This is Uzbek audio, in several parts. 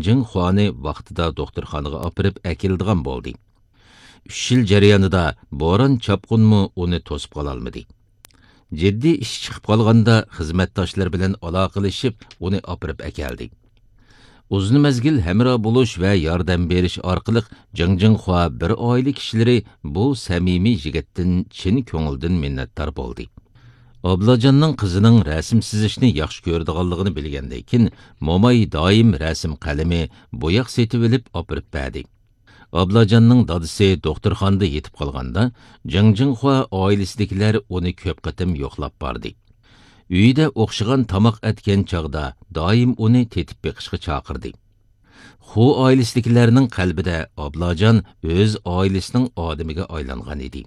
Jingjinxuani vaqtida doktorxonaga opirib akildigan bo'ldi. 3 yil jarayonida bo'ron chopqunmi uni to'sib qololmadi. Jiddiy ish chiqib qolganda xizmatdoshlar bilan aloqalashib uni opirib akeldi. Uzun mezgil hamroh bo'lish va yordam berish orqali Jingjinxua bir oila kishilari bu samimiy yigitdan chin ko'ngildan minnatdor bo'ldi. Ablajonning qizining rasm chizishni yaxshi ko'radiganligini bilgandan keyin Momay doim rasm qalami, bo'yoq setib olib opirib berdi. Ablajonning dadisi doktorxonada yetib qolganda, Jingjinxua oilasidagilar uni ko'p qatim yo'qlab bordi. Uyida o'xshagan tamoq etgan chog'da doim uni tetib beqishga chaqirdi. Xu oilasidagilarning qalbida Ablajon o'z oilasining odamiga aylangan edi.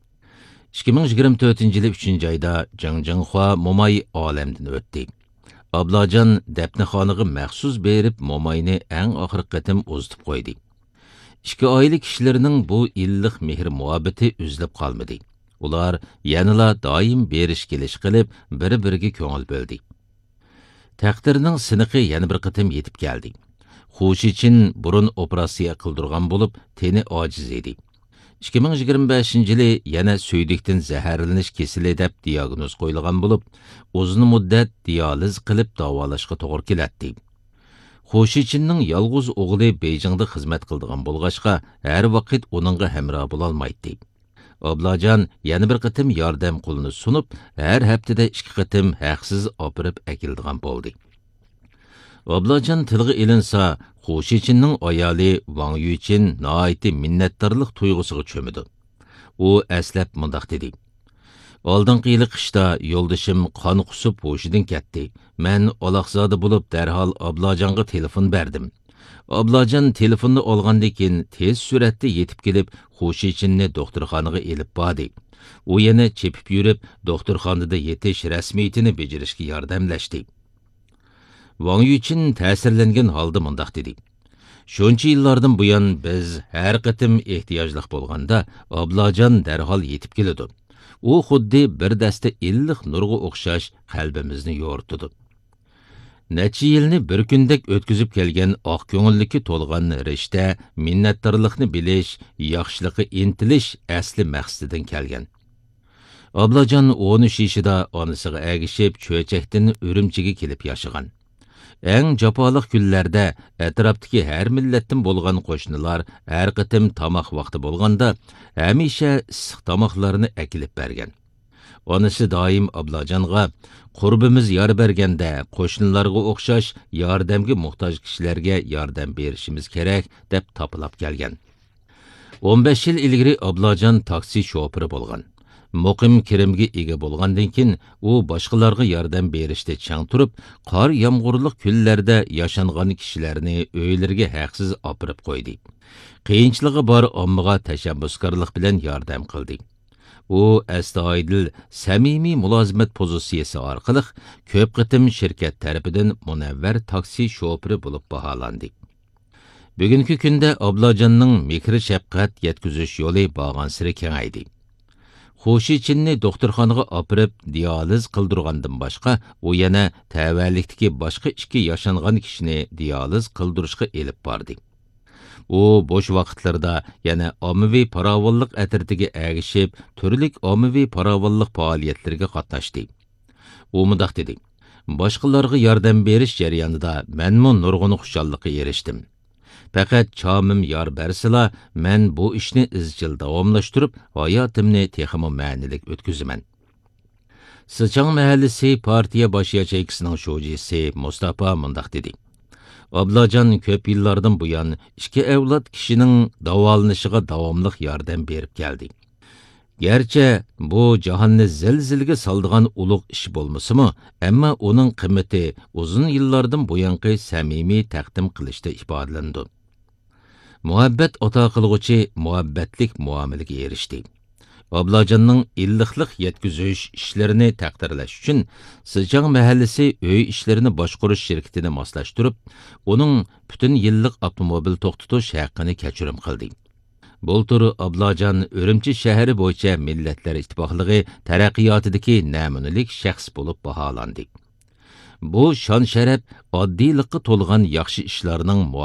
2024-yili 3-oyda Jingjinxua Momay olamdan o'tdi. Ablajon dafnaxonaga maxsus berib Momayni eng oxirgi qatim uzitib qo'ydi. Ikki oila kishilarining bu illiq mehr muhabbati uzilib qolmadi. Ular yanıla doim berish kelish qilib, bir-biriga ko'ngil bo'ldi. Taqdirning siniqi yana bir qatim yetib keldi. Xusichin burun operatsiya qildirgan bo'lib, teni ojiz edi. 2025-yili yana suydikdan zaharlanish kesili deb diagnoz qo'yilgan bo'lib, uzun muddat dializ qilib davolashga to'g'ri keladi. Xusichinning yolg'iz o'g'li Beijingda xizmat qildigan bo'lg'achqa, har vaqt uningga hamroh bo'la olmaydi. Ablajon yana bir qatim yordam qo'lini sunib, har haftada 2 qatim haqsiz opirib akildigan bo'ldi. Ablajon tilga ilinsa, Xusichinning ayoli Wang Yuchin nihoyatda minnatdorlik tuyg'usiga cho'midi. U aslab mundoq dedi: "Oldingi yili qishda yo'ldashim qon qusib hushidan ketdi. Men aloqzoda bo'lib darhol Ablajonga telefon berdim. Ablajon telefonni olgandan keyin tez suratda yetib kelib, Xushichinni doktorxonaga elib bordi. U yana chepib yurib, doktorxonada yetish rasmiyatini bejirishga yordamlashdi." Wang Yuchin ta'sirlangan holda mundoq dedi: "Shuncha yillardan buyon biz har qatim ehtiyojli bo'lganda Ablajon darhol yetib keladi. U xuddi bir dasta illiq nurga o'xshash qalbimizni yo'rtidi." Necha yilni bir kundek o'tkazib kelgan oq ko'ngillikka to'lgan rishta, minnatdorlikni bilish, yaxshilikka intilish asli maqsadidan kelgan. Ablajon 13 yoshida onasiga agishib, cho'chakdan Urumchiga kelib yashagan. Eng jafoliq kunlarda atrofdagi har millatdan bo'lgan qo'shnilar har qatim tamoq vaqti bo'lganda hamisha issiq tamoqlarni akilib bergan. Onasi doim Ablajonga qurbimiz yor berganda qo'shnilarga o'xshash yordamga muhtoj kishilarga yordam berishimiz kerak deb topilib kelgan. 15 yil ilgari Ablajon taksi shofiri bo'lgan. Muqim kirimga ega bo'lgandan keyin u boshqalarga yordam berishda chang turib, qor yomg'irli kunlarda yashangan kishilarni uylariga haqsiz opirib qo'ydi. Qiyinchiligi bor ommaga tashabbuskorlik bilan yordam qildi. U astoydil, samimiy mulozimat pozitsiyasi orqali ko'p qatim shirkat tarafidan munavvar taksi shofiri bo'lib baholandi. Bugungi kunda Ablajonning mehr shafqat yetkazish yo'li borgan sari kengaydi. Xusichinni doktorxonaga opirib dializ qildirgandan boshqa, u yana tavallikdagi boshqa 2 yashangan kishini dializ qildirishga elib bordi. U bo'sh vaqtlarda yana ommaviy farovonlik atritiga agishib, turli ommaviy farovonlik faoliyatlariga qatnashdi. U mundoq dedi: "Boshqalarga yordam berish jarayonida menmi nurg'un xushallikqa erishdim. Faqat chomim yor bersila, men bu ishni izchil davomlashtirib, hayotimni texmo ma'nilik o'tkazaman." Sichang mahallasi partiya bosh yachaychisining sho'jisi Mustafa mundoq dedi: "Ablajon ko'p yillardan buyon 2 avlod kishining davolanishiga davomli yordam berib keldi. Gerçi bu jahonni zilzilga soldigan ulug' ish bo'lmasa-mu, ammo uning qimmati uzun yillardan buyonqi samimiy taqdim qilishda ifodalandi. Muhabbat ato qilg'uchi muhabbatlik muomalaga erishdi. Ablajonning illiqlik yetkazish ishlarini taqdirlash uchun Sichang mahallasi uy ishlarini boshqarish shirkatini moslashtirib, uning butun yillik avtomobil to'xtatish haqqini kechirim qildi. Bultur Ablajon Urumchi shahri bo'yicha Millatlar Ittifoqligi taraqqiyotidagi namunalik shaxs bo'lib baholandi. Bu shon sharaf oddiylikqa to'lgan yaxshi ishlarning